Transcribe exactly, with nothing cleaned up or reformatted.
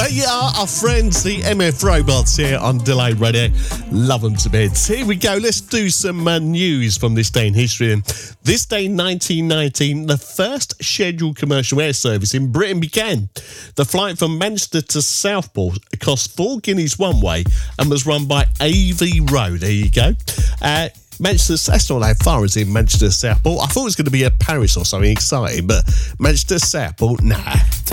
They are our friends, the M F Robots, here on Delayed Radio. Love them to bits. Here we go. Let's do some uh, news from this day in history. And this day in nineteen nineteen, the first scheduled commercial air service in Britain began. The flight from Manchester to Southport cost four guineas one way and was run by A V Row. There you go. Uh, Manchester, that's not how far is in Manchester Southport. I thought it was going to be a Paris or something exciting, but Manchester Southport, nah.